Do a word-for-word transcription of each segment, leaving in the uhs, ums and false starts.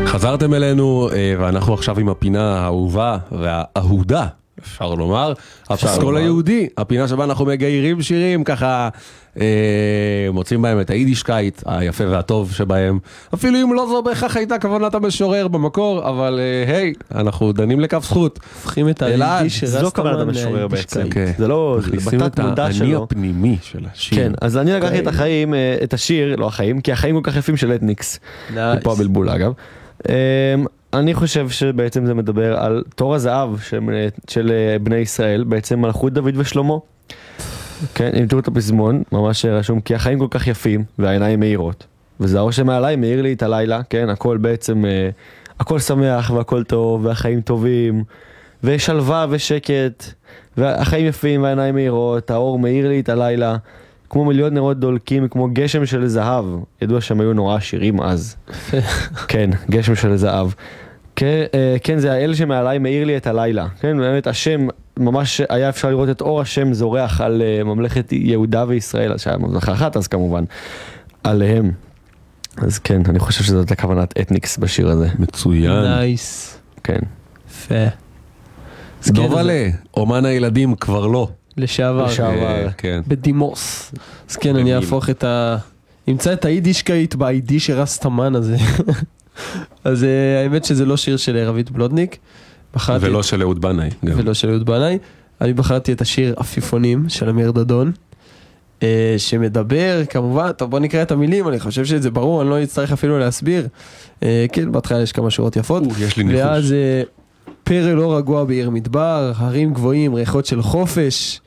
חזרתם אלינו, ואנחנו עכשיו עם הפינה האהובה והאהודה, אפשר לומר, הפסקול היהודי, הפינה שבה אנחנו מגיירים שירים, ככה מוצאים בהם את היידישקייט היפה והטוב שבהם, אפילו אם לא זו בהכרח הייתה כוונת המשורר במקור, אבל היי, אנחנו דנים לכף זכות. הופכים את היידיש זו כוונת המשורר בעצם, זה לא בתת מודע שלו. אני הפנימי של השיר. כן, אז אני לקחתי את החיים, את השיר, לא החיים, כי החיים כל כך יפים של אתניקס, פה הבלבול אגב. אני חושב שבעצם זה מדבר על תור הזהב של בני ישראל, בעצם מלכות דוד ושלמה. כן, אם תראו את הפזמון, ממש רשום, כי החיים כל כך יפים והעיניים מאירות. וזה האור שמעליי מאיר לי את הלילה, כן, הכל בעצם, הכל שמח והכל טוב והחיים טובים, ושלווה ושקט, והחיים יפים והעיניים מאירות, האור מאיר לי את הלילה, כמו מיליון נרות דולקים, כמו גשם של זהב. ידוע שהם היו נורא עשירים אז. כן, גשם של זהב. כן, כן, זה האל שמעליי מאיר לי את הלילה. כן, באמת השם, ממש היה אפשר לראות את אור השם זורח על ממלכת יהודה וישראל, שהיה ממלכה אחת אז כמובן, עליהם. אז כן, אני חושב שזאת הכוונת אתניקס בשיר הזה. מצוין. נייס. כן. יפה. דובלה, אומן הילדים כבר לא. לשעבר, כן. בדימוס. אז כן, אני אהפוך את ה... אמצא את היידישקייט ביידיש רסטמן הזה. אז האמת שזה לא שיר של רבית בלודניק. ולא של אהוד בנאי. ולא של אהוד בנאי. אני בחרתי את השיר עפיפונים של אמיר דדון, שמדבר, כמובן, טוב בוא נקרא את המילים, אני חושב שזה ברור, אני לא אצטרך אפילו להסביר. כן, בהתחלה יש כמה שורות יפות. יש לי ניחוש. ואז... פרא לא רגוע בעיר מדבר, הרים גבוהים, ריחות של חופש,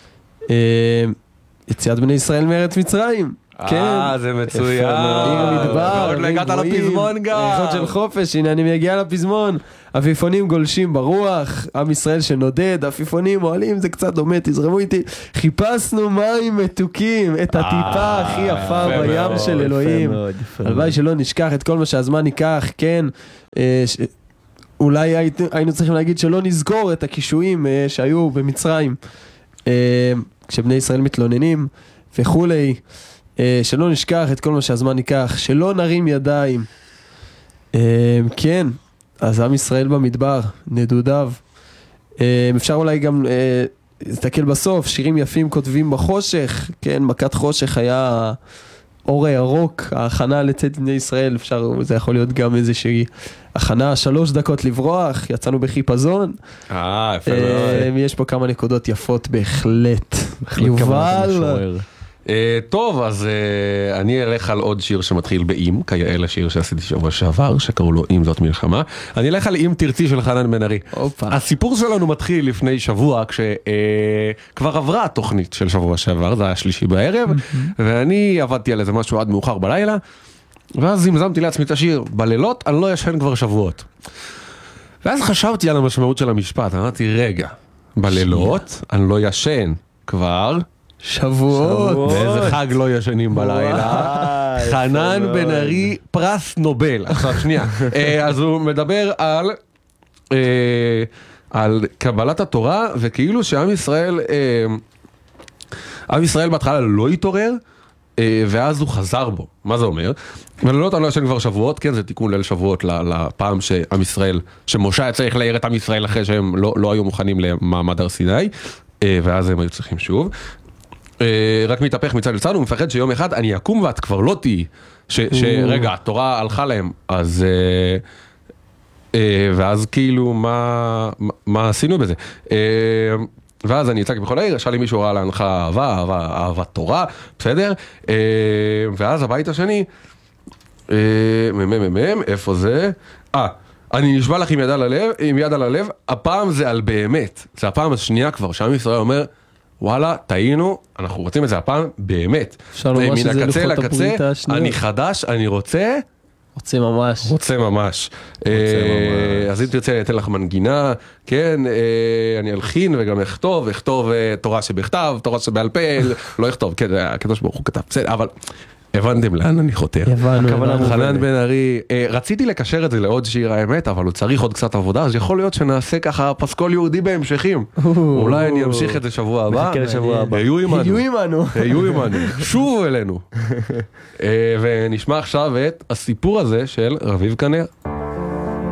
יציאת בני ישראל מארץ מצרים. אה, זה מצוין. עיר מדבר, עוד לא הגעת לפזמון גם. ריחות של חופש, הנה אני מגיע לפזמון. עפיפונים גולשים ברוח, עם ישראל שנודד, עפיפונים עולים, זה קצת דומה, תזרמו איתי. חיפשנו מים מתוקים, את הטיפה הכי יפה בים של אלוהים. הלוואי שלא נשכח את כל מה שהזמן ייקח, כן. אולי היינו צריכים להגיד שלא נזכור את הקישואים שהיו במצרים, כשבני ישראל מתלוננים וכולי, שלא נשכח את כל מה שהזמן ייקח, שלא נרים ידיים. כן, אז עם ישראל במדבר, נדודיו. אפשר אולי גם להסתכל בסוף, שירים יפים כותבים בחושך, כן, מכת חושך היה... אור הירוק, ההכנה לצאת בני ישראל, אפשר, זה יכול להיות גם איזושהי הכנה, שלוש דקות לברוח, יצאנו בחיפזון. אה, יפה מאוד. יש פה כמה נקודות יפות בהחלט. יובל. טוב, אז אני אלך על עוד שיר שמתחיל באם, כיאה השיר שעשיתי שבוע שעבר, שקראו לו אם זאת מלחמה. אני אלך על אם תרצי של חנן בן ארי. הסיפור שלנו מתחיל לפני שבוע, כשכבר עברה התוכנית של שבוע שעבר, זה היה שלישי בערב, ואני עבדתי על איזה משהו עד מאוחר בלילה, ואז זמזמתי לעצמי את השיר, בלילות אני לא ישן כבר שבועות. ואז חשבתי על המשמעות של המשפט, אמרתי, רגע, בלילות אני לא ישן כבר... שבועות. באיזה חג לא ישנים בלילה. חנן בן ארי פרס נובל. עכשיו שנייה. אז הוא מדבר על על קבלת התורה, וכאילו שעם ישראל עם ישראל בהתחלה לא התעורר, ואז הוא חזר בו. מה זה אומר? בלילות אני לא ישן כבר שבועות, כן, זה תיקון ליל שבועות לפעם שעם ישראל, שמשה צריך להעיר את עם ישראל אחרי שהם לא היו מוכנים למעמד הר סיני, ואז הם היו צריכים שוב. רק מתהפך מצד לצד, הוא מפחד שיום אחד אני אקום ואת כבר לא תהי, שרגע, התורה הלכה להם, אז ואז כאילו מה עשינו בזה? ואז אני אצעק בכל העיר, שאל לי מישהו ראה להנחה אהבה, אהבה, אהבת תורה, בסדר? ואז הבית השני, ממממם, איפה זה? אה, אני נשבע לך עם יד על הלב, עם יד על הלב, הפעם זה על באמת, זה הפעם השנייה כבר, שעם ישראל אומר, וואלה, טעינו, אנחנו רוצים את זה הפעם באמת. מן הקצה לקצה, אני חדש, אני רוצה... רוצה ממש. רוצה ממש. אז אם תרצה, אני אתן לך מנגינה, כן, אני אלחין וגם אכתוב, אכתוב תורה שבכתב, תורה שבעל פה, לא אכתוב, כן, הקדוש ברוך הוא כתב, בסדר, אבל... הבנתם לאן אני חותר. הבנו. חנן בן ארי, רציתי לקשר את זה לעוד שיר האמת, אבל הוא צריך עוד קצת עבודה, אז יכול להיות שנעשה ככה פסקול יהודי בהמשכים. אולי אני אמשיך את זה שבוע הבא. נחכה לשבוע הבא. היו עמנו. היו עמנו. היו עמנו. שובו אלינו. ונשמע עכשיו את הסיפור הזה של רביב כנר.